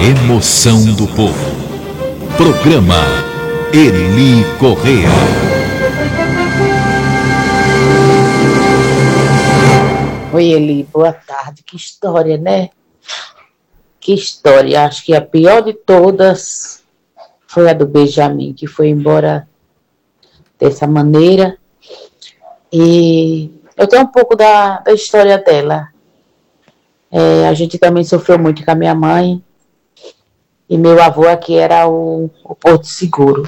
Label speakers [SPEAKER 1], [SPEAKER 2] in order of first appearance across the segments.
[SPEAKER 1] emoção do povo. Programa Eli Correia.
[SPEAKER 2] Oi, Eli, boa tarde. Que história, né? Que história. Acho que a pior de todas foi a do Benjamin, que foi embora dessa maneira. E eu tenho um pouco da história dela. A gente também sofreu muito com a minha mãe. E meu avô aqui era o Porto Seguro.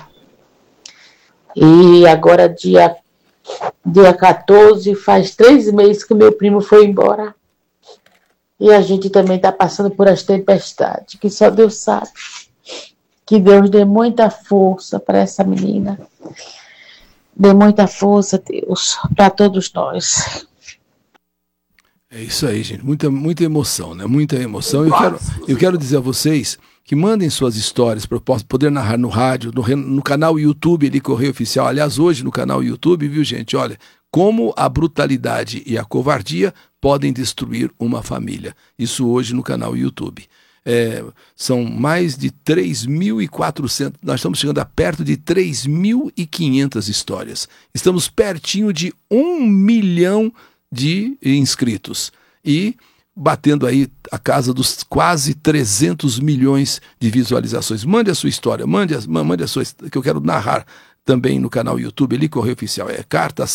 [SPEAKER 2] E agora, dia 14, faz 3 meses que meu primo foi embora. E a gente também está passando por as tempestades, que só Deus sabe. Que Deus dê muita força para essa menina. Dê muita força, Deus, para todos nós.
[SPEAKER 3] É isso aí, gente. Muita emoção, né? Muita emoção. Eu quero dizer a vocês que mandem suas histórias para eu poder narrar no rádio, no canal YouTube Eli Correia Oficial. Aliás, hoje no canal YouTube, viu, gente? Olha, como a brutalidade e a covardia podem destruir uma família. Isso hoje no canal YouTube. São mais de 3.400, nós estamos chegando a perto de 3.500 histórias. Estamos pertinho de 1 milhão de inscritos e batendo aí a casa dos quase 300 milhões de visualizações. Mande a sua história, mande a sua, que eu quero narrar também no canal YouTube Eli Correia Oficial. É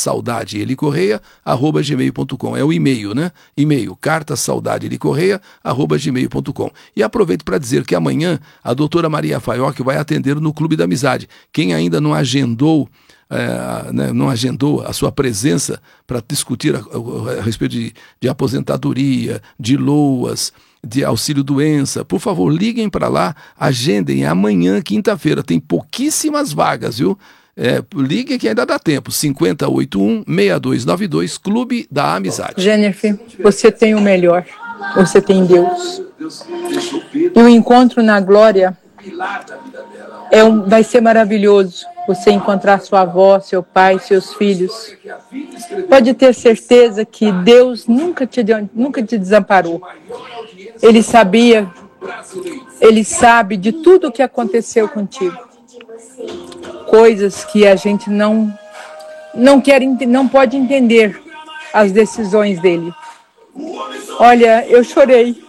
[SPEAKER 3] cartasaudadeelicorreia@gmail.com. É o e-mail, né? E-mail, cartasaudadeelicorreia@gmail.com. E aproveito para dizer que amanhã a doutora Maria Faioc vai atender no Clube da Amizade. Quem ainda não agendou a sua presença para discutir a respeito de aposentadoria, de LOAS, de auxílio-doença, por favor, liguem para lá, agendem amanhã, quinta-feira, tem pouquíssimas vagas, viu? Ligue que ainda dá tempo, 5081-6292, Clube da Amizade.
[SPEAKER 4] Jennifer, você tem o melhor, você tem Deus. E o encontro na glória vai ser maravilhoso. Você encontrar sua avó, seu pai, seus filhos. Pode ter certeza que Deus nunca te desamparou. Ele sabe de tudo o que aconteceu contigo. Coisas que a gente não pode entender as decisões dele. Olha, eu chorei.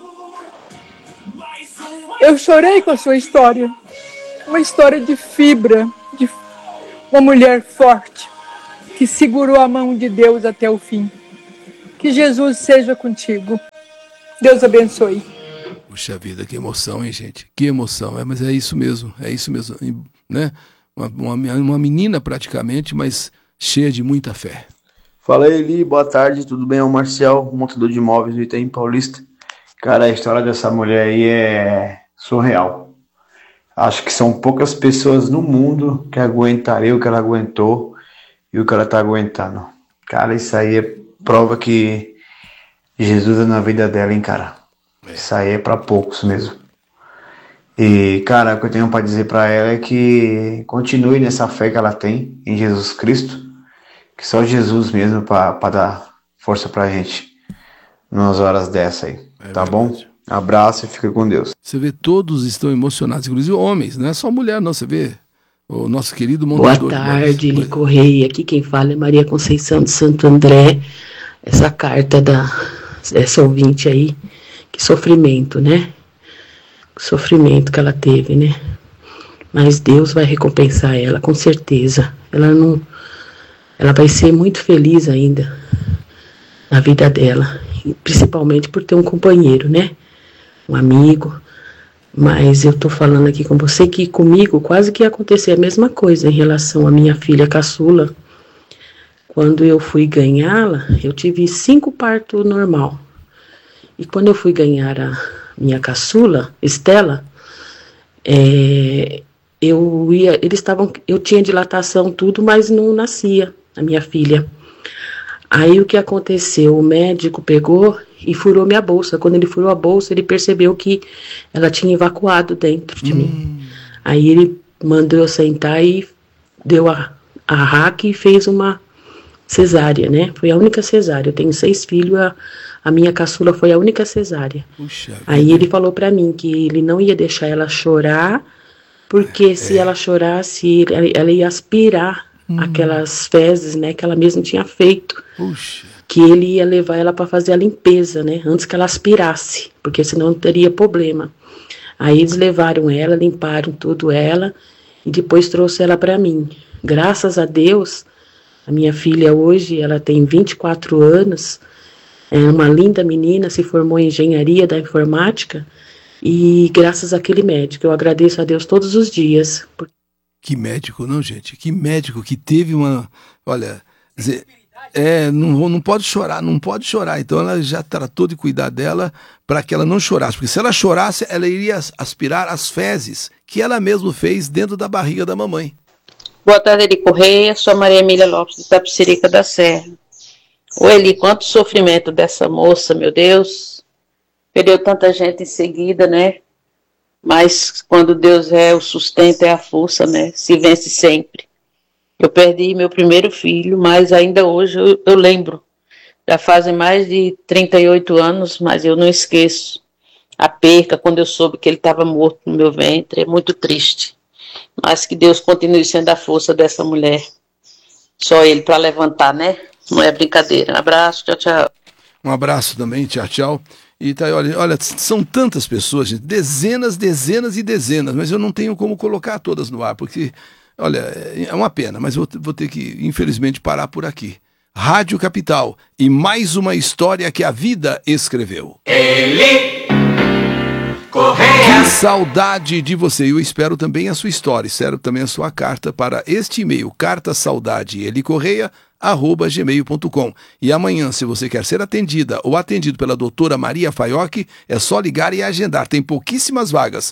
[SPEAKER 4] Eu chorei com a sua história. Uma história de fibra, de uma mulher forte, que segurou a mão de Deus até o fim. Que Jesus seja contigo. Deus abençoe.
[SPEAKER 3] Puxa vida, que emoção, hein, gente? Que emoção. Mas é isso mesmo, né? Uma menina praticamente, mas cheia de muita fé.
[SPEAKER 5] Fala aí, Eli, boa tarde, tudo bem? É o Marcial, montador de imóveis do Itaim Paulista. Cara, a história dessa mulher aí é surreal. Acho que são poucas pessoas no mundo que aguentariam o que ela aguentou e o que ela tá aguentando. Cara, isso aí é prova que Jesus é na vida dela, hein, cara? Isso aí é pra poucos mesmo. E, cara, o que eu tenho pra dizer pra ela é que continue nessa fé que ela tem em Jesus Cristo, que só Jesus mesmo pra dar força pra gente nas horas dessa aí, tá bom? Abraço e fica com Deus.
[SPEAKER 3] Você vê, todos estão emocionados, inclusive homens, não é só mulher não, você vê o nosso querido montador.
[SPEAKER 6] Boa tarde, Eli Correia, aqui quem fala é Maria Conceição de Santo André. Essa carta dessa ouvinte aí, que sofrimento, né? Que sofrimento que ela teve, né? Mas Deus vai recompensar ela, com certeza. Ela vai ser muito feliz ainda na vida dela, principalmente por ter um companheiro, né? Um amigo. Mas eu tô falando aqui com você que comigo quase que ia acontecer a mesma coisa em relação à minha filha caçula. Quando eu fui ganhá-la, eu tive 5 partos normal. E quando eu fui ganhar a minha caçula, Estela, eu tinha dilatação tudo, mas não nascia a minha filha. Aí o que aconteceu? O médico pegou e furou minha bolsa. Quando ele furou a bolsa, ele percebeu que ela tinha evacuado dentro de mim. Aí ele mandou eu sentar e deu a raque e fez uma cesárea, né? Foi a única cesárea. Eu tenho 6 filhos, A minha caçula foi a única cesárea.
[SPEAKER 3] Puxa
[SPEAKER 6] Aí
[SPEAKER 3] vida.
[SPEAKER 6] ele falou pra mim que ele não ia deixar ela chorar, porque se ela chorasse, ela ia aspirar aquelas fezes, né, que ela mesma tinha feito.
[SPEAKER 3] Puxa.
[SPEAKER 6] Que ele ia levar ela para fazer a limpeza, né, antes que ela aspirasse, porque senão teria problema. Aí eles levaram ela, limparam tudo ela e depois trouxe ela para mim. Graças a Deus, a minha filha hoje, ela tem 24 anos, é uma linda menina, se formou em engenharia da informática e graças àquele médico, eu agradeço a Deus todos os dias.
[SPEAKER 3] Que médico, não, gente? Que médico que teve uma... Olha, não pode chorar, não pode chorar. Então ela já tratou de cuidar dela para que ela não chorasse. Porque se ela chorasse, ela iria aspirar as fezes que ela mesma fez dentro da barriga da mamãe.
[SPEAKER 2] Boa tarde, Eli Correia. Sou a Maria Emília Lopes, de Itapecerica da Serra. Ô Eli, quanto sofrimento dessa moça, meu Deus. Perdeu tanta gente em seguida, né? Mas quando Deus é o sustento, é a força, né? Se vence sempre. Eu perdi meu primeiro filho, mas ainda hoje eu lembro. Já fazem mais de 38 anos, mas eu não esqueço a perca quando eu soube que ele estava morto no meu ventre. É muito triste. Mas que Deus continue sendo a força dessa mulher. Só Ele para levantar, né? Não é brincadeira. Um abraço, tchau, tchau.
[SPEAKER 3] Um abraço também, tchau, tchau. E tá, olha, são tantas pessoas, gente, dezenas e dezenas, mas eu não tenho como colocar todas no ar, porque, olha, é uma pena, mas vou ter que, infelizmente, parar por aqui. Rádio Capital e mais uma história que a vida escreveu.
[SPEAKER 1] Eli Correia.
[SPEAKER 3] Que saudade de você. Eu espero também a sua história, espero também a sua carta para este e-mail, cartasaudade@gmail.com. E amanhã, se você quer ser atendida ou atendido pela doutora Maria Faiocchi, é só ligar e agendar. Tem pouquíssimas vagas,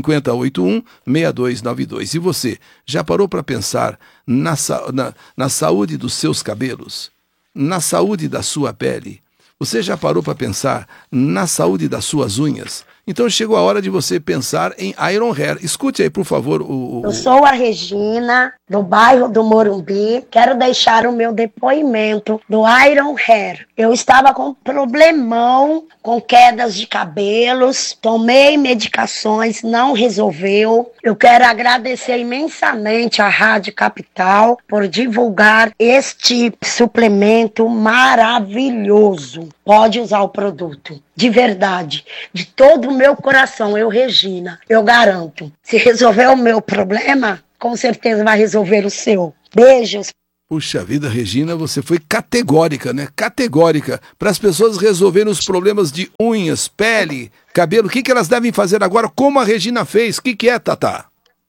[SPEAKER 3] 5081-6292. E você, já parou para pensar na saúde dos seus cabelos? Na saúde da sua pele? Você já parou para pensar na saúde das suas unhas? Então chegou a hora de você pensar em Iron Hair. Escute aí, por favor.
[SPEAKER 7] Eu sou a Regina, do bairro do Morumbi. Quero deixar o meu depoimento do Iron Hair. Eu estava com um problemão, com quedas de cabelos, tomei medicações, não resolveu. Eu quero agradecer imensamente à Rádio Capital por divulgar este suplemento maravilhoso. Pode usar o produto. De verdade, de todo o meu coração, eu, Regina, eu garanto. Se resolver o meu problema, com certeza vai resolver o seu. Beijos.
[SPEAKER 3] Puxa vida, Regina, você foi categórica, né? Categórica. Para as pessoas resolverem os problemas de unhas, pele, cabelo, o que elas devem fazer agora, como a Regina fez? O que é, Tatá?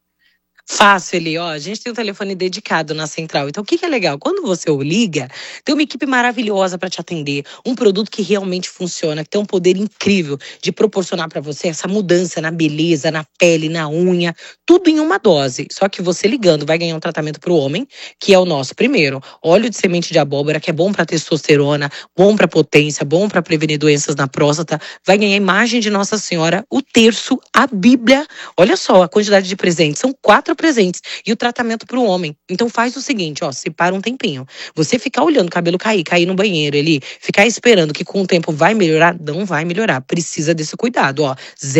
[SPEAKER 8] Fácil, Eli, ó, a gente tem um telefone dedicado na central. Então, o que é legal? Quando você o liga, tem uma equipe maravilhosa para te atender, um produto que realmente funciona, que tem um poder incrível de proporcionar para você essa mudança na beleza, na pele, na unha, tudo em uma dose. Só que você ligando vai ganhar um tratamento para o homem, que é o nosso primeiro. Óleo de semente de abóbora, que é bom para testosterona, bom para potência, bom para prevenir doenças na próstata. Vai ganhar a imagem de Nossa Senhora, o terço, a Bíblia. Olha só a quantidade de presentes. São 4 presentes. E o tratamento para o homem. Então faz o seguinte, ó, separa um tempinho. Você ficar olhando o cabelo cair no banheiro, ele ficar esperando que com o tempo vai melhorar, não vai melhorar. Precisa desse cuidado, ó.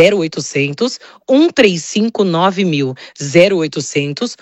[SPEAKER 8] 0800 135 9000. 0800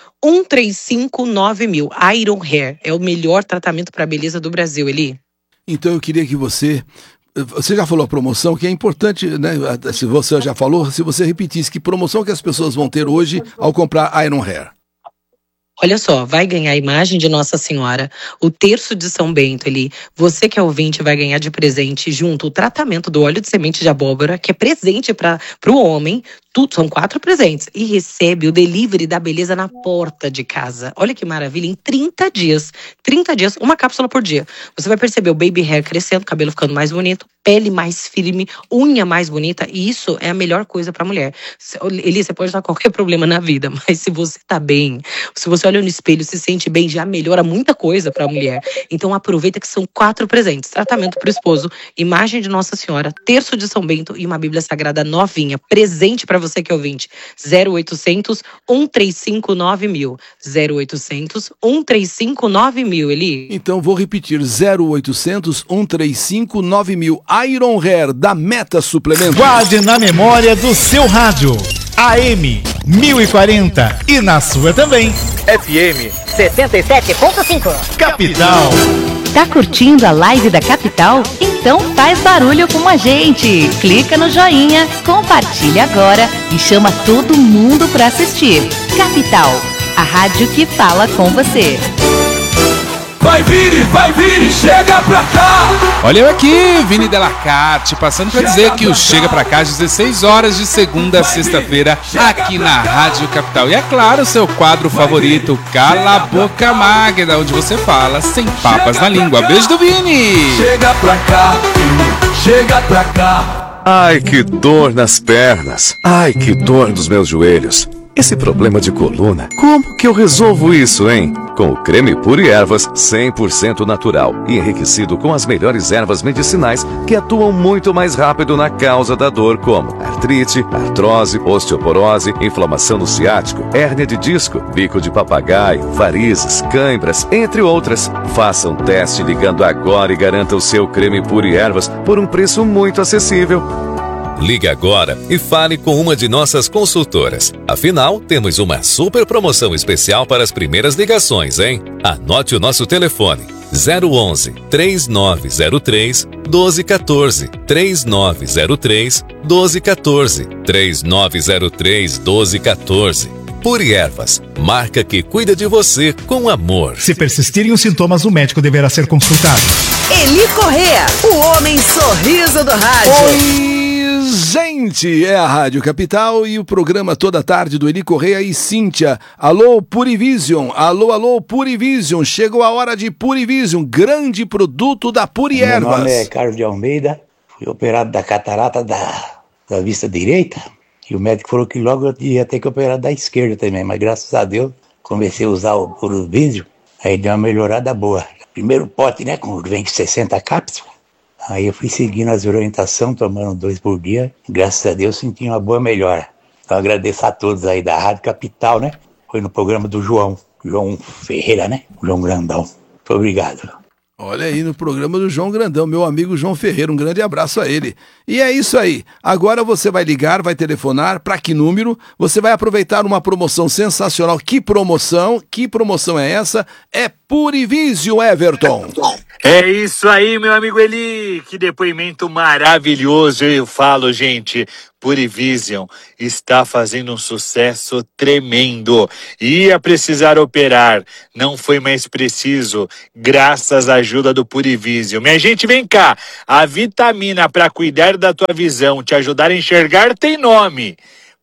[SPEAKER 8] 135 9000. Iron Hair é o melhor tratamento para beleza do Brasil, Eli.
[SPEAKER 3] Então eu queria que você já falou a promoção, que é importante, né? Se você já falou, se você repetisse, que promoção que as pessoas vão ter hoje ao comprar Iron Hair?
[SPEAKER 8] Olha só, vai ganhar a imagem de Nossa Senhora, o terço de São Bento ali. Você que é ouvinte vai ganhar de presente junto o tratamento do óleo de semente de abóbora, que é presente para o homem. Tudo, são 4 presentes. E recebe o delivery da beleza na porta de casa. Olha que maravilha, em 30 dias. 30 dias, uma cápsula por dia. Você vai perceber o baby hair crescendo, cabelo ficando mais bonito, pele mais firme, unha mais bonita. E isso é a melhor coisa pra mulher. Eli, você pode estar com qualquer problema na vida, mas se você tá bem, se você olha no espelho, se sente bem, já melhora muita coisa pra mulher. Então aproveita que são 4 presentes. Tratamento pro esposo, imagem de Nossa Senhora, terço de São Bento e uma Bíblia Sagrada novinha. Presente pra você. você que é ouvinte. 0800 135 9000. 0800 135 9000, Eli.
[SPEAKER 3] Então vou repetir, 0800 135 9000. Iron Hair, da Meta Suplementos.
[SPEAKER 9] Guarde na memória do seu rádio. AM 1040 e na sua também.
[SPEAKER 10] FM 77.5.
[SPEAKER 9] Capital.
[SPEAKER 11] Tá curtindo a live da Capital? Então faz barulho com a gente. Clica no joinha, compartilha agora e chama todo mundo para assistir. Capital, a rádio que fala com você.
[SPEAKER 1] Vai vir, chega pra cá.
[SPEAKER 12] Olha eu aqui, Vini Delacarte, passando para dizer que o Chega Pra Cá às 16 horas de segunda a sexta-feira aqui na Rádio Capital. E é claro, seu quadro favorito, Cala a Boca Magda, onde você fala sem papas na língua. Beijo do Vini.
[SPEAKER 1] Chega pra cá.
[SPEAKER 13] Ai, que dor nas pernas. Ai, que dor nos meus joelhos. Esse problema de coluna, como que eu resolvo isso, hein? Com o creme Puri Ervas 100% natural e enriquecido com as melhores ervas medicinais que atuam muito mais rápido na causa da dor, como artrite, artrose, osteoporose, inflamação no ciático, hérnia de disco, bico de papagaio, varizes, cãibras, entre outras. Faça um teste ligando agora e garanta o seu creme Puri Ervas por um preço muito acessível.
[SPEAKER 14] Ligue agora e fale com uma de nossas consultoras. Afinal, temos uma super promoção especial para as primeiras ligações, hein? Anote o nosso telefone: 011 3903 1214, 3903 1214, 3903 1214. Puri Ervas, marca que cuida de você com amor.
[SPEAKER 9] Se persistirem os sintomas, o médico deverá ser consultado.
[SPEAKER 15] Eli Correa, o homem sorriso do rádio.
[SPEAKER 3] Oi, gente, é a Rádio Capital e o programa Toda Tarde do Eli Correa e Cíntia. Alô, Purivision, alô, Purivision, chegou a hora de Purivision, grande produto da Puri Ervas.
[SPEAKER 16] Meu nome é Carlos de Almeida, fui operado da catarata da vista direita e o médico falou que logo eu ia ter que operar da esquerda também, mas graças a Deus comecei a usar o Purivision, aí deu uma melhorada boa. Primeiro pote, né, vem com 60 cápsulas. Aí eu fui seguindo as orientações, tomando 2 por dia. Graças a Deus senti uma boa melhora. Então agradeço a todos aí da Rádio Capital, né? Foi no programa do João Ferreira, né? João Grandão. Muito obrigado.
[SPEAKER 3] Olha aí no programa do João Grandão, meu amigo João Ferreira, um grande abraço a ele. E é isso aí, agora você vai ligar, vai telefonar, para que número? Você vai aproveitar uma promoção sensacional. Que promoção é essa? É Purivision, Everton.
[SPEAKER 17] É isso aí, meu amigo Eli, que depoimento maravilhoso. Eu falo, gente, Purivision está fazendo um sucesso tremendo. Ia precisar operar, não foi mais preciso, graças à ajuda do Purivision. Minha gente, vem cá, a vitamina para cuidar da tua visão, te ajudar a enxergar, tem nome: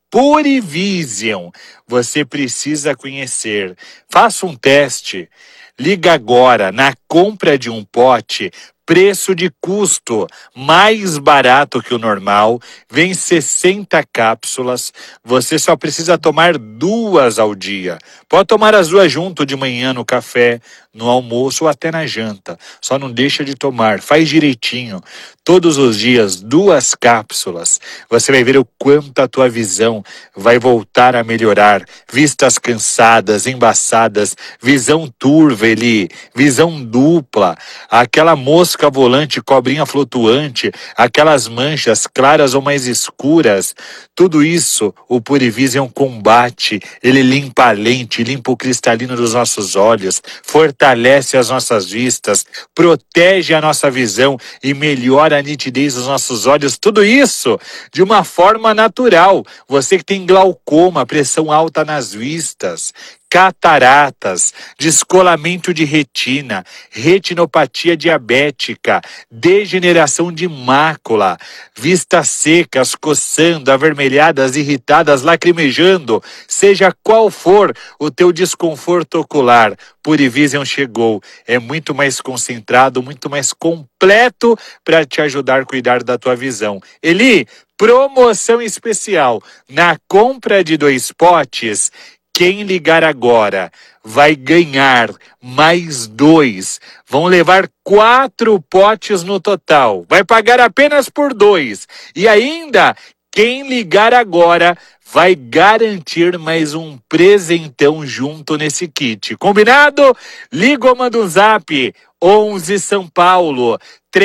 [SPEAKER 17] Purivision. Você precisa conhecer. Faça um teste. Liga agora, na compra de um pote, preço de custo mais barato que o normal, vem 60 cápsulas, você só precisa tomar 2 ao dia. Pode tomar as 2 junto de manhã no café, no almoço ou até na janta. Só não deixa de tomar, faz direitinho. Todos os dias, 2 cápsulas. Você vai ver o quanto a tua visão vai voltar a melhorar. Vistas cansadas, embaçadas, visão turva, Eli, visão dupla, aquela mosca volante, cobrinha flutuante, aquelas manchas claras ou mais escuras. Tudo isso o Purivision combate. Ele limpa a lente, limpa o cristalino dos nossos olhos, fortalece as nossas vistas, protege a nossa visão e melhora a nitidez dos nossos olhos. Tudo isso de uma forma natural. Você que tem glaucoma, pressão alta nas vistas, cataratas, descolamento de retina, retinopatia diabética, degeneração de mácula, vistas secas, coçando, avermelhadas, irritadas, lacrimejando, seja qual for o teu desconforto ocular, Purivision chegou. É muito mais concentrado, muito mais completo para te ajudar a cuidar da tua visão. Eli, promoção especial. Na compra de 2 potes, quem ligar agora vai ganhar mais 2. Vão levar 4 potes no total. Vai pagar apenas por 2. E ainda, Quem ligar agora vai garantir mais um presentão junto nesse kit. Combinado? Liga ou manda um zap. 11 São Paulo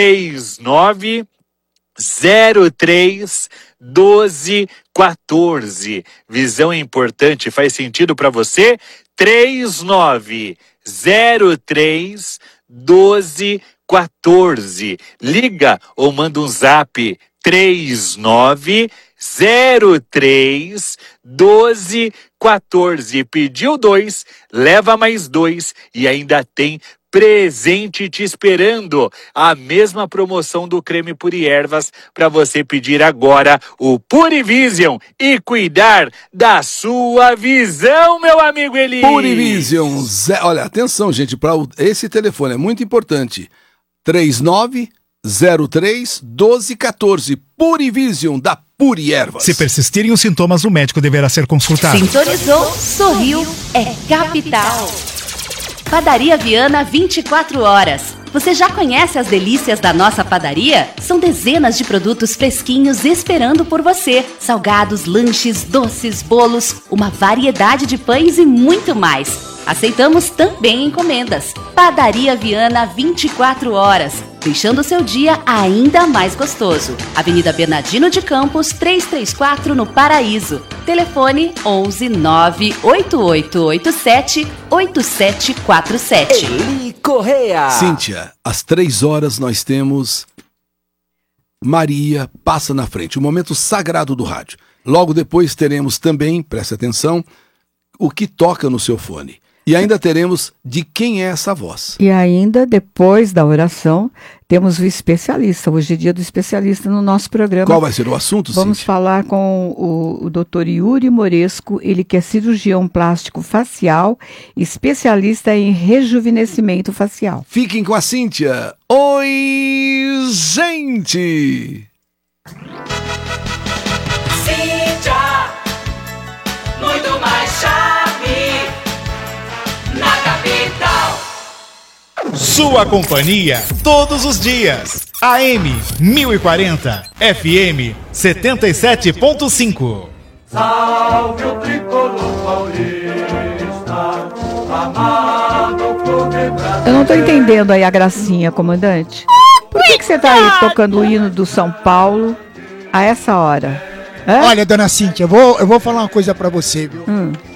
[SPEAKER 17] 3903 1214. Visão é importante, faz sentido para você? 3903 1214. Liga ou manda um zap. 3903 1214. Pediu 2, leva mais 2 e ainda tem presente te esperando. A mesma promoção do creme Puri Ervas para você pedir agora o Purivision e cuidar da sua visão, meu amigo Eli.
[SPEAKER 3] Purivision, olha, atenção, gente, para esse telefone é muito importante. 3903 1214. Purivision da Puri Ervas.
[SPEAKER 9] Se persistirem os sintomas, o médico deverá ser consultado.
[SPEAKER 11] Sintonizou, sorriu, é Capital. Padaria Viana 24 horas. Você já conhece as delícias da nossa padaria? São dezenas de produtos fresquinhos esperando por você. Salgados, lanches, doces, bolos, uma variedade de pães e muito mais. Aceitamos também encomendas. Padaria Viana 24 horas, deixando o seu dia ainda mais gostoso. Avenida Bernardino de Campos, 334 no Paraíso. Telefone 11 98887 8747.
[SPEAKER 1] Eli Correia.
[SPEAKER 3] Cíntia, às 3 horas nós temos Maria Passa na Frente, o momento sagrado do rádio. Logo depois teremos também, preste atenção, o que toca no seu fone. E ainda teremos de quem é essa voz.
[SPEAKER 18] E ainda, depois da oração, temos o especialista. Hoje é dia do especialista no nosso programa.
[SPEAKER 3] Qual vai ser o assunto,
[SPEAKER 18] Vamos
[SPEAKER 3] Cíntia?
[SPEAKER 18] falar com o Dr. Yuri Moresco, ele que é cirurgião plástico facial, especialista em rejuvenescimento facial.
[SPEAKER 3] Fiquem com a Cíntia. Oi, gente!
[SPEAKER 1] Cíntia, muito mais chave na capital.
[SPEAKER 9] Sua companhia todos os dias. AM 1040, FM 77.5.
[SPEAKER 1] Salve o tricolor paulista, amado por quebrar.
[SPEAKER 18] Eu não estou entendendo aí a gracinha, comandante. Por que você está aí tocando o hino do São Paulo a essa hora?
[SPEAKER 19] Olha, dona Cíntia, eu vou falar uma coisa pra você, viu?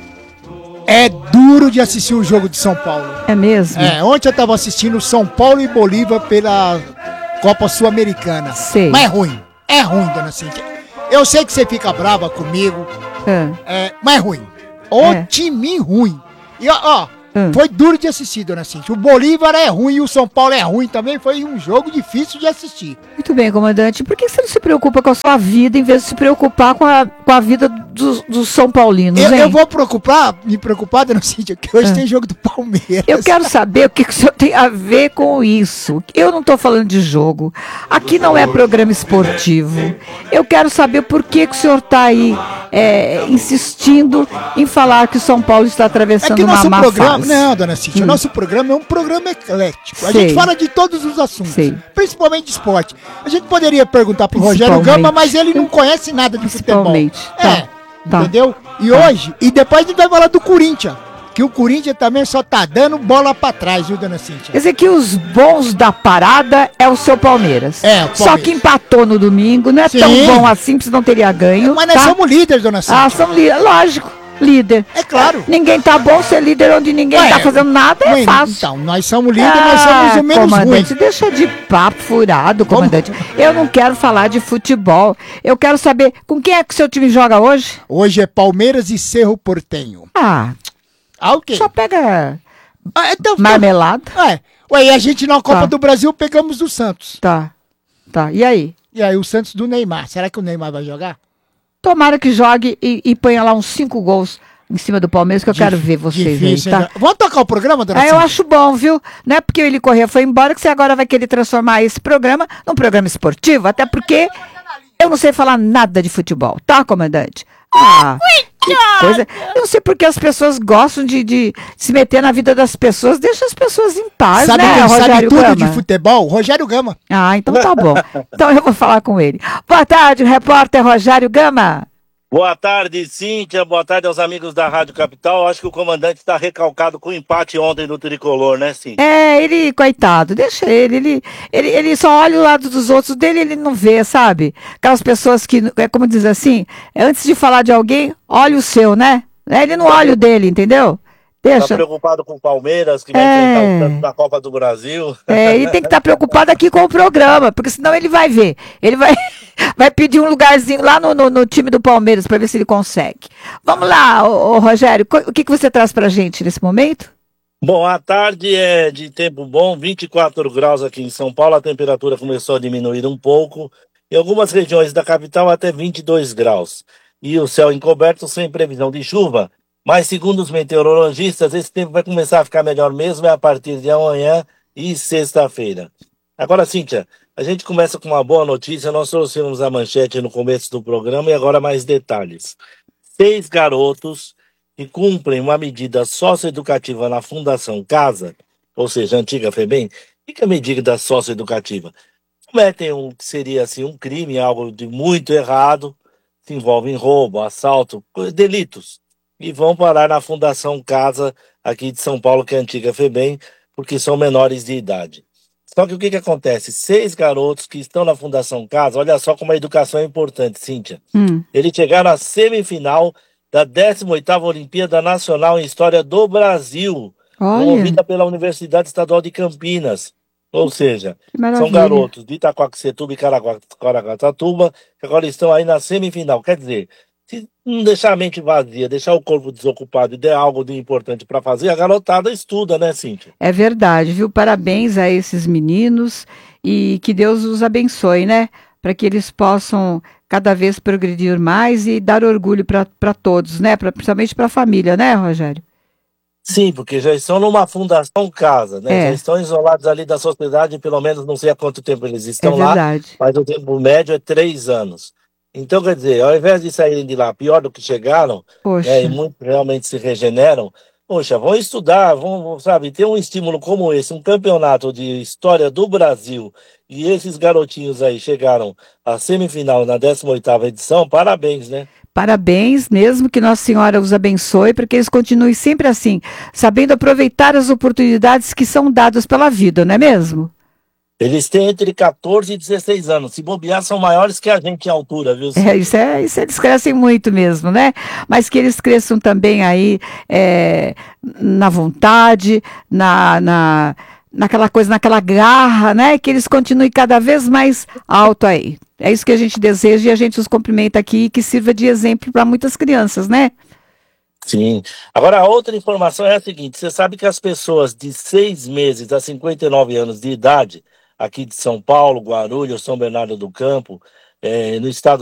[SPEAKER 19] É duro de assistir o jogo de São Paulo.
[SPEAKER 18] É mesmo?
[SPEAKER 19] Ontem eu tava assistindo São Paulo e Bolívar pela Copa Sul-Americana.
[SPEAKER 18] Sei.
[SPEAKER 19] Mas é ruim, dona Cíntia. Eu sei que você fica brava comigo, mas é ruim. O time ruim. E ó, foi duro de assistir, dona Cíntia. O Bolívar é ruim e o São Paulo é ruim também. Foi um jogo difícil de assistir.
[SPEAKER 18] Muito bem, comandante. Por que você não se preocupa com a sua vida em vez de se preocupar com a vida dos São Paulinos, hein?
[SPEAKER 19] Eu vou me preocupar, dona Cíntia, que hoje tem jogo do Palmeiras.
[SPEAKER 18] Eu quero saber o que o senhor tem a ver com isso. Eu não estou falando de jogo. Aqui não é programa esportivo. Eu quero saber por que o senhor está aí insistindo em falar que o São Paulo está atravessando uma má fase.
[SPEAKER 19] Não, dona Cíntia, o nosso programa é um programa eclético. A
[SPEAKER 18] Sei.
[SPEAKER 19] gente fala de todos os assuntos,
[SPEAKER 18] Sei.
[SPEAKER 19] principalmente de esporte. A gente poderia perguntar pro Rogério Gama, mas ele não conhece nada de futebol.
[SPEAKER 18] Tá.
[SPEAKER 19] Entendeu? E hoje, e depois a gente vai falar do Corinthians, que o Corinthians também só tá dando bola pra trás, viu, dona Cíntia?
[SPEAKER 18] Quer dizer que os bons da parada é o seu Palmeiras.
[SPEAKER 19] O Palmeiras.
[SPEAKER 18] Só que empatou no domingo, não é tão bom assim, porque não teria ganho.
[SPEAKER 19] Mas nós somos líderes, dona Cíntia.
[SPEAKER 18] Somos líderes, lógico. Líder.
[SPEAKER 19] É claro.
[SPEAKER 18] Ninguém tá bom, ser líder onde ninguém tá fazendo nada é fácil.
[SPEAKER 19] Então, nós somos líderes, nós somos o menos ruim.
[SPEAKER 18] Comandante, deixa de papo furado, comandante. Eu não quero falar de futebol. Eu quero saber com quem é que o seu time joga hoje?
[SPEAKER 19] Hoje é Palmeiras e Cerro Porteño.
[SPEAKER 18] O quê? Só pega
[SPEAKER 19] então,
[SPEAKER 18] marmelada.
[SPEAKER 19] Ué, e a gente na Copa do Brasil pegamos do Santos.
[SPEAKER 18] Tá. E aí?
[SPEAKER 19] E aí, o Santos do Neymar. Será que o Neymar vai jogar?
[SPEAKER 18] Tomara que jogue e ponha lá uns 5 gols em cima do Palmeiras, que eu quero ver vocês
[SPEAKER 19] difícil,
[SPEAKER 18] aí, tá?
[SPEAKER 19] Vamos tocar o programa, dona
[SPEAKER 18] Eu acho bom, viu? Não é porque o Eli Correia foi embora que você agora vai querer transformar esse programa num programa esportivo, até porque eu não sei falar nada de futebol, tá, comandante? Que coisa. Eu não sei porque as pessoas gostam de se meter na vida das pessoas. Deixa as pessoas em paz,
[SPEAKER 19] Sabe
[SPEAKER 18] né,
[SPEAKER 19] quem sabe
[SPEAKER 18] Rogério
[SPEAKER 19] tudo
[SPEAKER 18] Gama?
[SPEAKER 19] de futebol? Rogério Gama.
[SPEAKER 18] Ah, então tá bom. Então eu vou falar com ele. Boa tarde, repórter Rogério Gama.
[SPEAKER 20] Boa tarde, Cíntia. Boa tarde aos amigos da Rádio Capital. Acho que o comandante está recalcado com o empate ontem no Tricolor, né, Cíntia?
[SPEAKER 18] Ele, coitado, deixa ele só olha o lado dos outros, dele ele não vê, sabe? Aquelas pessoas que, como diz assim, antes de falar de alguém, olha o seu, né? Ele não olha o dele, entendeu? Deixa.
[SPEAKER 20] Tá preocupado com o Palmeiras, que vai enfrentar o Santos na Copa do Brasil.
[SPEAKER 18] Ele tem que estar preocupado aqui com o programa, porque senão ele vai ver. Ele vai pedir um lugarzinho lá no time do Palmeiras para ver se ele consegue. Vamos lá, ô Rogério, o que você traz pra gente nesse momento?
[SPEAKER 20] Bom, a tarde é de tempo bom, 24 graus aqui em São Paulo, a temperatura começou a diminuir um pouco. Em algumas regiões da capital até 22 graus. E o céu encoberto sem previsão de chuva. Mas, segundo os meteorologistas, esse tempo vai começar a ficar melhor mesmo a partir de amanhã e sexta-feira. Agora, Cíntia, a gente começa com uma boa notícia. Nós trouxemos a manchete no começo do programa e agora mais detalhes. 6 garotos que cumprem uma medida socioeducativa na Fundação Casa, ou seja, a antiga FEBEM. O que é a medida socioeducativa? Cometem que seria assim, um crime, algo de muito errado, se envolve em roubo, assalto, delitos. E vão parar na Fundação Casa, aqui de São Paulo, que é a antiga FEBEM, porque são menores de idade. Só que o que acontece? 6 garotos que estão na Fundação Casa, olha só como a educação é importante, Cíntia. Eles chegaram à semifinal da 18ª Olimpíada Nacional em História do Brasil, promovida pela Universidade Estadual de Campinas. Ou seja, são garotos de Itaquaquecetuba e Caraguatatuba, que agora estão aí na semifinal. Quer dizer, se não deixar a mente vazia, deixar o corpo desocupado e der algo de importante para fazer, a garotada estuda, né, Cíntia?
[SPEAKER 18] É verdade, viu? Parabéns a esses meninos e que Deus os abençoe, né? Para que eles possam cada vez progredir mais e dar orgulho para todos, né? Principalmente para a família, né, Rogério?
[SPEAKER 20] Sim, porque já estão numa Fundação Casa, né? Já estão isolados ali da sociedade, pelo menos não sei há quanto tempo eles estão lá, mas o tempo médio é 3 anos. Então, quer dizer, ao invés de saírem de lá pior do que chegaram, e muitos realmente se regeneram, poxa, vão estudar, vão, sabe, ter um estímulo como esse, um campeonato de história do Brasil, e esses garotinhos aí chegaram à semifinal na 18ª edição, parabéns, né?
[SPEAKER 18] Parabéns mesmo, que Nossa Senhora os abençoe, para que eles continuem sempre assim, sabendo aproveitar as oportunidades que são dadas pela vida, não é mesmo?
[SPEAKER 20] Eles têm entre 14 e 16 anos. Se bobear, são maiores que a gente em altura, viu?
[SPEAKER 18] Isso eles crescem muito mesmo, né? Mas que eles cresçam também aí na vontade, naquela coisa, naquela garra, né? Que eles continuem cada vez mais alto aí. É isso que a gente deseja e a gente os cumprimenta aqui, que sirva de exemplo para muitas crianças, né?
[SPEAKER 20] Sim. Agora, a outra informação é a seguinte: você sabe que as pessoas de 6 meses a 59 anos de idade, aqui de São Paulo, Guarulhos, São Bernardo do Campo, no estado